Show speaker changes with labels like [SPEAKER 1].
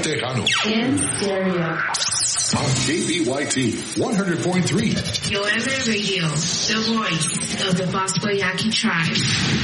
[SPEAKER 1] Tejano.
[SPEAKER 2] In stereo.
[SPEAKER 1] On KBYT 100.3.
[SPEAKER 3] Your FM radio, the voice of the Bosco Yaqui tribe.